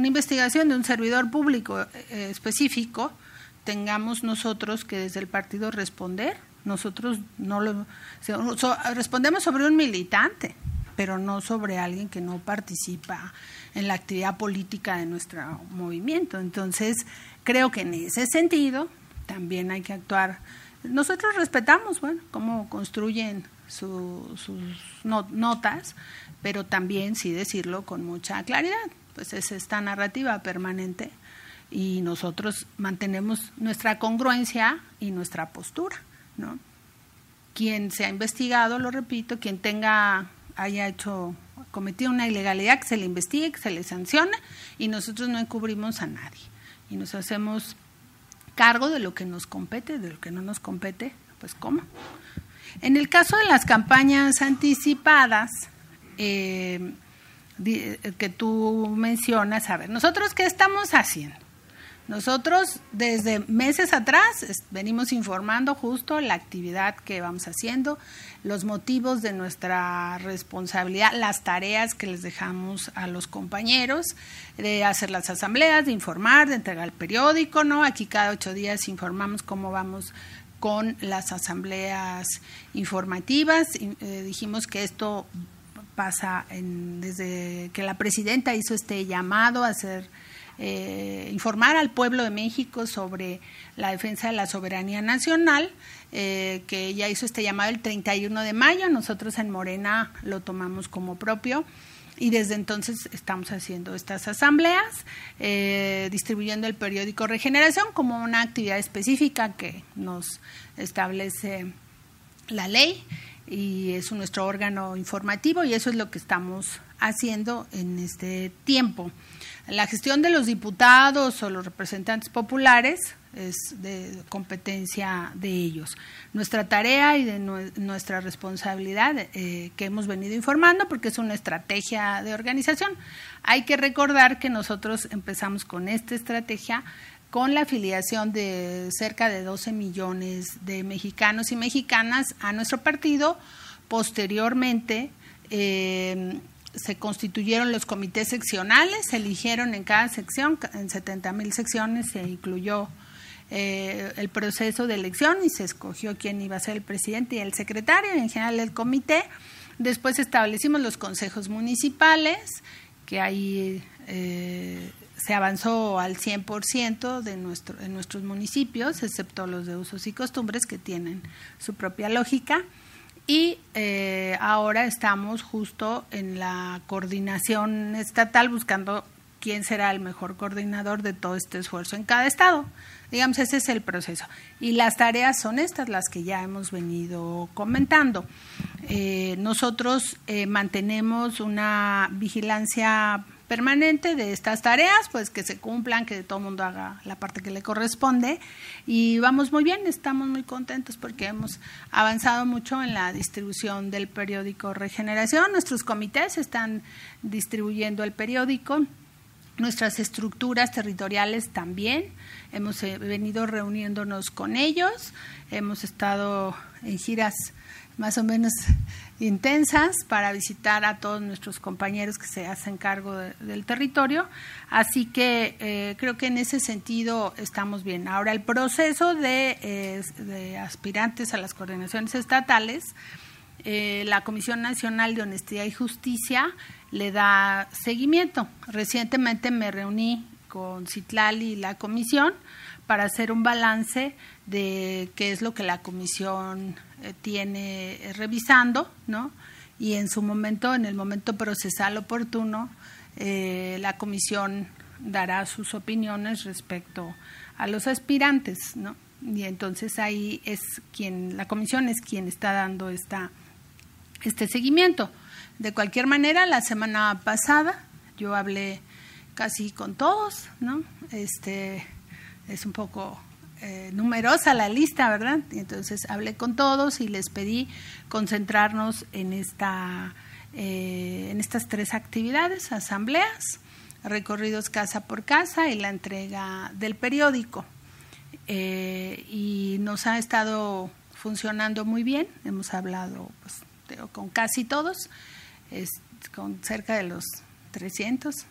una investigación de un servidor público específico, tengamos nosotros que desde el partido responder. Nosotros respondemos sobre un militante, pero no sobre alguien que no participa en la actividad política de nuestro movimiento. Entonces, creo que en ese sentido también hay que actuar. Nosotros respetamos, cómo construyen sus notas, pero también, sí decirlo con mucha claridad, pues es esta narrativa permanente y nosotros mantenemos nuestra congruencia y nuestra postura, ¿no? Quien se ha investigado, lo repito, quien haya cometido una ilegalidad, que se le investigue, que se le sancione, y nosotros no encubrimos a nadie y nos hacemos cargo de lo que nos compete, de lo que no nos compete, pues ¿cómo? En el caso de las campañas anticipadas que tú mencionas, a ver, ¿nosotros qué estamos haciendo? Nosotros desde meses atrás venimos informando justo la actividad que vamos haciendo, los motivos de nuestra responsabilidad, las tareas que les dejamos a los compañeros, de hacer las asambleas, de informar, de entregar el periódico, ¿no? Aquí cada 8 días informamos cómo vamos con las asambleas informativas. Dijimos que esto pasa desde que la presidenta hizo este llamado a hacer informar al pueblo de México sobre la defensa de la soberanía nacional, que ella hizo este llamado el 31 de mayo, nosotros en Morena lo tomamos como propio y desde entonces estamos haciendo estas asambleas, distribuyendo el periódico Regeneración como una actividad específica que nos establece la ley y es nuestro órgano informativo y eso es lo que estamos haciendo en este tiempo. La gestión de los diputados o los representantes populares es de competencia de ellos. Nuestra tarea y de nuestra responsabilidad que hemos venido informando porque es una estrategia de organización. Hay que recordar que nosotros empezamos con esta estrategia con la afiliación de cerca de 12 millones de mexicanos y mexicanas a nuestro partido. Posteriormente, se constituyeron los comités seccionales, se eligieron en cada sección, en 70,000 secciones se incluyó el proceso de elección y se escogió quién iba a ser el presidente y el secretario, en general el comité. Después establecimos los consejos municipales, que ahí se avanzó al 100% en nuestros municipios, excepto los de usos y costumbres que tienen su propia lógica. Y ahora estamos justo en la coordinación estatal buscando quién será el mejor coordinador de todo este esfuerzo en cada estado. Digamos, ese es el proceso. Y las tareas son estas, las que ya hemos venido comentando. Nosotros mantenemos una vigilancia permanente de estas tareas, pues que se cumplan, que todo el mundo haga la parte que le corresponde y vamos muy bien, estamos muy contentos porque hemos avanzado mucho en la distribución del periódico Regeneración. Nuestros comités están distribuyendo el periódico, nuestras estructuras territoriales también, hemos venido reuniéndonos con ellos, hemos estado en giras más o menos intensas para visitar a todos nuestros compañeros que se hacen cargo del territorio, así que creo que en ese sentido estamos bien. Ahora, el proceso de aspirantes a las coordinaciones estatales, la Comisión Nacional de Honestidad y Justicia le da seguimiento. Recientemente me reuní con Citlali y la comisión para hacer un balance de qué es lo que la comisión tiene revisando, ¿no? Y en el momento procesal oportuno, la comisión dará sus opiniones respecto a los aspirantes, ¿no? Y entonces ahí la comisión es quien está dando este seguimiento. De cualquier manera, la semana pasada yo hablé casi con todos, ¿no? Es un poco numerosa la lista, ¿verdad? Y entonces hablé con todos y les pedí concentrarnos en estas 3 actividades: asambleas, recorridos casa por casa y la entrega del periódico. Y nos ha estado funcionando muy bien. Hemos hablado con casi todos, con cerca de los 300